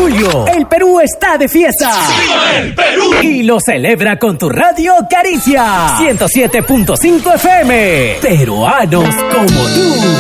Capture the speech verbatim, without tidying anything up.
julio, el Perú está de fiesta. ¡Viva el Perú! Y lo celebra con tu radio Caricia ciento siete punto cinco F M. Peruanos como tú.